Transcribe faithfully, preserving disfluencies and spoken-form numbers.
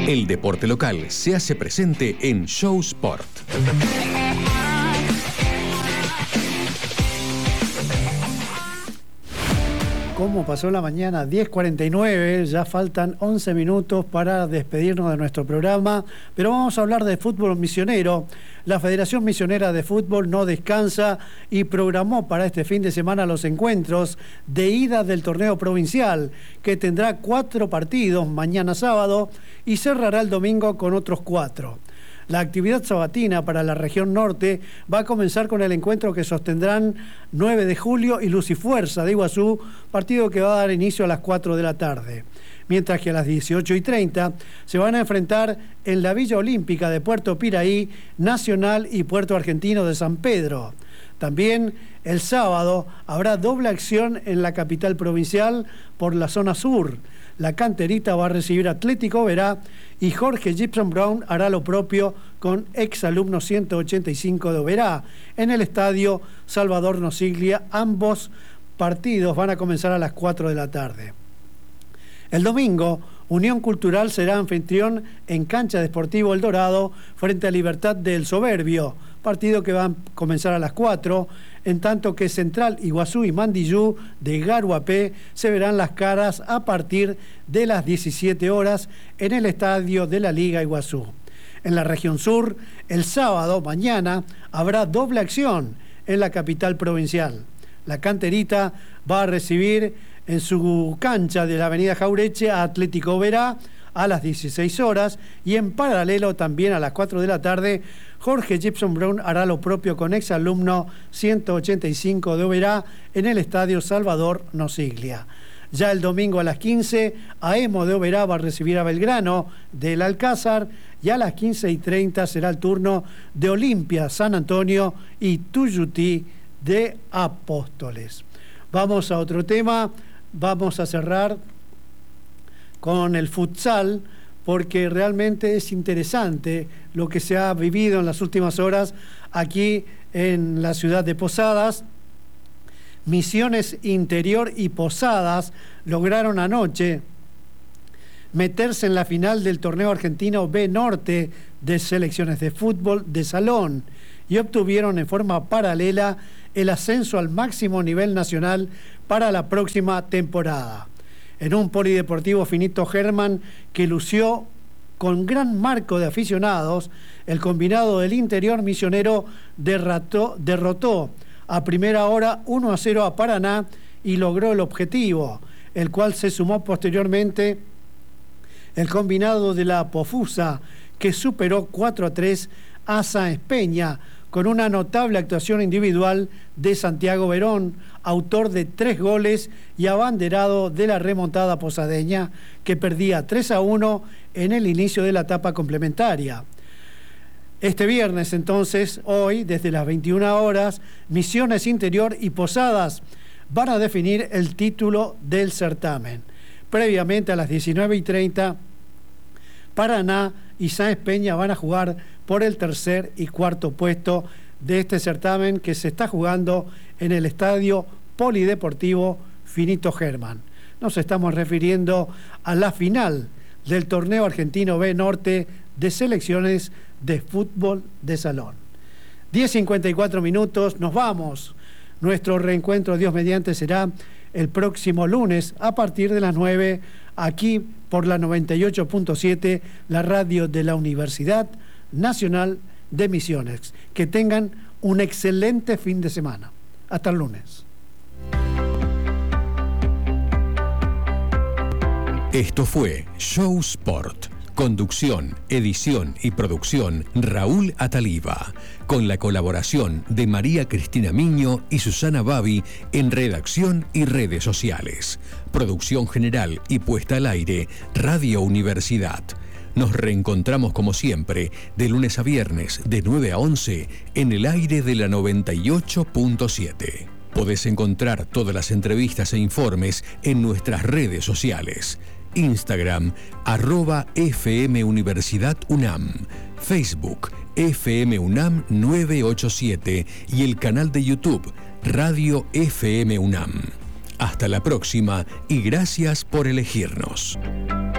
El deporte local se hace presente en Show Sport. ¿Cómo pasó la mañana? diez cuarenta y nueve, ya faltan once minutos para despedirnos de nuestro programa, pero vamos a hablar de fútbol misionero. La Federación Misionera de Fútbol no descansa y programó para este fin de semana los encuentros de ida del torneo provincial, que tendrá cuatro partidos mañana sábado y cerrará el domingo con otros cuatro. La actividad sabatina para la región norte va a comenzar con el encuentro que sostendrán nueve de julio y Luz y Fuerza de Iguazú, partido que va a dar inicio a las cuatro de la tarde. Mientras que a las dieciocho y treinta se van a enfrentar en la Villa Olímpica de Puerto Piraí, Nacional y Puerto Argentino de San Pedro. También el sábado habrá doble acción en la capital provincial por la zona sur. La Canterita va a recibir Atlético Oberá y Jorge Gibson Brown hará lo propio con exalumnos ciento ochenta y cinco de Oberá en el estadio Salvador Nosiglia. Ambos partidos van a comenzar a las cuatro de la tarde. El domingo, Unión Cultural será anfitrión en Cancha de Sportivo El Dorado frente a Libertad del Soberbio, partido que va a comenzar a las cuatro, en tanto que Central Iguazú y Mandillú de Garuapé se verán las caras a partir de las diecisiete horas en el estadio de la Liga Iguazú. En la región sur, el sábado, mañana, habrá doble acción en la capital provincial. La Canterita va a recibir en su cancha de la avenida Jaureche a Atlético Oberá a las dieciséis horas y en paralelo también a las cuatro de la tarde Jorge Gibson Brown hará lo propio con exalumno ciento ochenta y cinco de Oberá en el estadio Salvador Nosiglia. Ya el domingo a las quince, Aemo de Oberá va a recibir a Belgrano del Alcázar y a las quince y treinta será el turno de Olimpia San Antonio y Tuyutí de Apóstoles. Vamos a otro tema, vamos a cerrar con el futsal, porque realmente es interesante lo que se ha vivido en las últimas horas aquí en la ciudad de Posadas. Misiones Interior y Posadas lograron anoche meterse en la final del torneo argentino B Norte de selecciones de fútbol de salón y obtuvieron en forma paralela el ascenso al máximo nivel nacional para la próxima temporada. En un polideportivo Finito Germán que lució con gran marco de aficionados, el combinado del Interior Misionero derrotó, derrotó a primera hora uno a cero a Paraná y logró el objetivo, el cual se sumó posteriormente el combinado de la Pofusa, que superó cuatro a tres a Sáenz Peña, con una notable actuación individual de Santiago Verón, autor de tres goles y abanderado de la remontada posadeña, que perdía tres a uno en el inicio de la etapa complementaria. Este viernes, entonces, hoy, desde las veintiuna horas, Misiones Interior y Posadas van a definir el título del certamen. Previamente, a las diecinueve y treinta, Paraná y Sáenz Peña van a jugar por el tercer y cuarto puesto de este certamen que se está jugando en el estadio polideportivo Finito Germán. Nos estamos refiriendo a la final del torneo argentino B Norte de selecciones de fútbol de salón. diez cincuenta y cuatro minutos, nos vamos. Nuestro reencuentro, Dios mediante, será el próximo lunes a partir de las nueve, aquí por la noventa y ocho punto siete, la radio de la Universidad Nacional de Misiones. Que tengan un excelente fin de semana. Hasta el lunes. Esto fue Show Sport. Conducción, edición y producción Raúl Ataliva, con la colaboración de María Cristina Miño y Susana Babi en redacción y redes sociales. Producción general y puesta al aire, Radio Universidad. Nos reencontramos como siempre, de lunes a viernes, de nueve a once, en el aire de la noventa y ocho punto siete. Podés encontrar todas las entrevistas e informes en nuestras redes sociales. Instagram, arroba F M Universidad UNAM, Facebook, F M UNAM nueve ocho siete y el canal de YouTube, Radio F M UNAM. Hasta la próxima y gracias por elegirnos.